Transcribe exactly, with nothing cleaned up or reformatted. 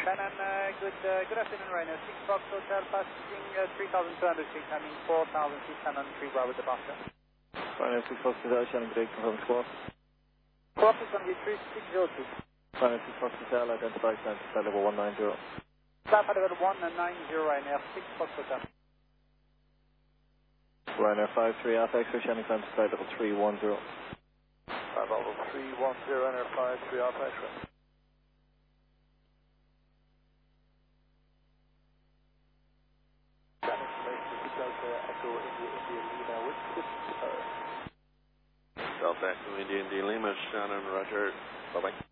Shannon, uh, good, uh, good afternoon, Ryanair. six Fox Hotel, passing uh, three thousand two hundred feet, coming four thousand six hundred three Bravo departure. Ryanair six Fox Hotel, Shannon, good day, confirm squawk. Squawk is going to be three six zero two. Ryanair six Fox Hotel, identify climb to flight level one nine zero. Stop at level one nine zero, Ryanair six Fox Hotel. Ryanair five three Alpha X-ray, Shannon, climb to flight level three one zero. Five level three one zero, Ryanair five three Alpha X-ray. Echo India India Lima with Delta Echo India India Lima, Shannon, Roger. Bye bye.